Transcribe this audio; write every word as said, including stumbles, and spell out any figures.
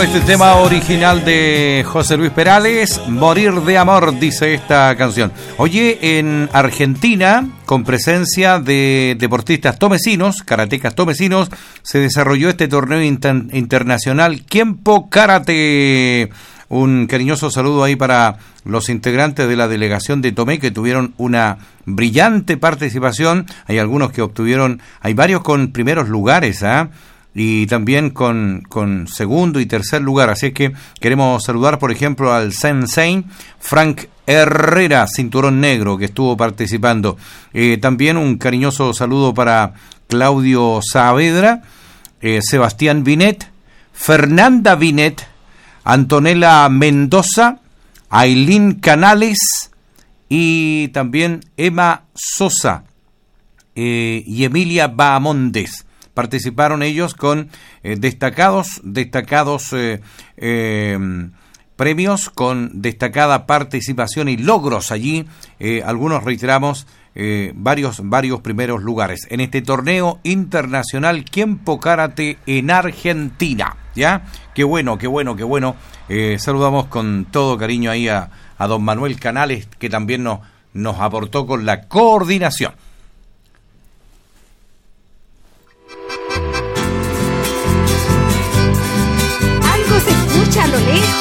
Este tema original de José Luis Perales, Morir de Amor, dice esta canción. Oye, en Argentina, con presencia de deportistas tomecinos, karatecas tomecinos, se desarrolló este torneo inter- internacional Kenpo Karate. Un cariñoso saludo ahí para los integrantes de la delegación de Tomé, que tuvieron una brillante participación. Hay algunos que obtuvieron, hay varios con primeros lugares, ¿ah? ¿eh? Y también con, con segundo y tercer lugar. Así que queremos saludar, por ejemplo, al sensei Frank Herrera, cinturón negro, que estuvo participando. Eh, también un cariñoso saludo para Claudio Saavedra, eh, Sebastián Binet, Fernanda Binet, Antonella Mendoza, Ailín Canales y también Emma Sosa eh, y Emilia Bahamondes. Participaron ellos con eh, destacados, destacados eh, eh, premios, con destacada participación y logros allí. Eh, algunos reiteramos eh, varios, varios primeros lugares en este torneo internacional Kenpo Karate en Argentina. ¿Ya? Qué bueno, qué bueno, qué bueno. Eh, saludamos con todo cariño ahí a, a don Manuel Canales, que también nos, nos aportó con la coordinación. Algo se escucha a lo lejos.